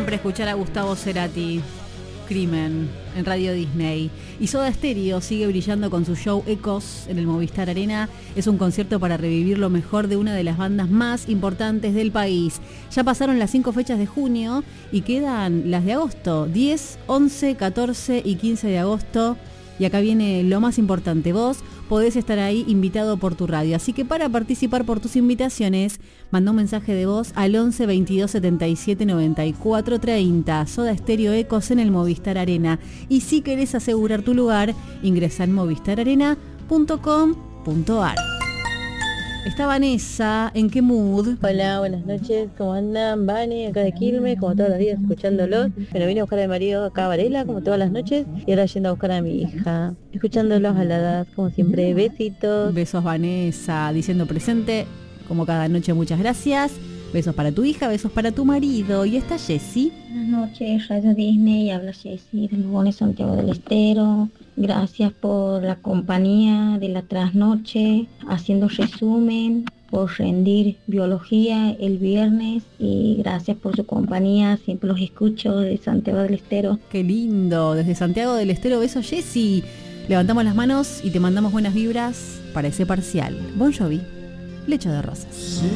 siempre escuchar a Gustavo Cerati, Crimen, en Radio Disney. Y Soda Stereo sigue brillando con su show Ecos en el Movistar Arena. Es un concierto para revivir lo mejor de una de las bandas más importantes del país. Ya pasaron las 5 fechas de junio y quedan las de agosto, 10, 11, 14 y 15 de agosto. Y acá viene lo más importante, vos podés estar ahí invitado por tu radio. Así que para participar por tus invitaciones, manda un mensaje de voz al 11 22 77 94 30. Soda Stereo Ecos en el Movistar Arena. Y si querés asegurar tu lugar, ingresa en movistararena.com.ar. Está Vanessa, ¿en qué mood? Hola, buenas noches, ¿cómo andan? Vane, acá de Quilmes, como todos los días escuchándolos. Bueno, vine a buscar a mi marido acá a Varela, como todas las noches, y ahora yendo a buscar a mi hija, escuchándolos a la edad, como siempre. Besitos. Besos, Vanessa, diciendo presente, como cada noche, muchas gracias. Besos para tu hija, besos para tu marido. Y está Jessy. Buenas noches, Radio Disney, habla Jessy del Lugones, Santiago del Estero. Gracias por la compañía de la trasnoche, haciendo resumen, por rendir biología el viernes y gracias por su compañía, siempre los escucho de Santiago del Estero. Qué lindo, desde Santiago del Estero, besos Jessy. Levantamos las manos y te mandamos buenas vibras para ese parcial. Bon Jovi, Lecho de Rosas.